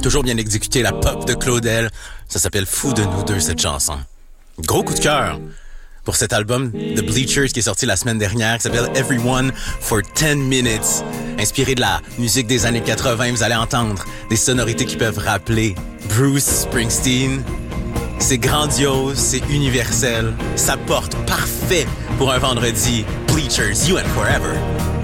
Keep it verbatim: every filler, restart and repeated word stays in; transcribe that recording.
Toujours bien exécuté, la pop de Claudel. Ça s'appelle Fou de nous deux, cette chanson. Gros coup de cœur pour cet album The Bleachers qui est sorti la semaine dernière, qui s'appelle Everyone for ten minutes. Inspiré de la musique des années quatre-vingts, vous allez entendre des sonorités qui peuvent rappeler Bruce Springsteen. C'est grandiose, c'est universel, ça porte parfait pour un vendredi. Bleachers, You and Forever.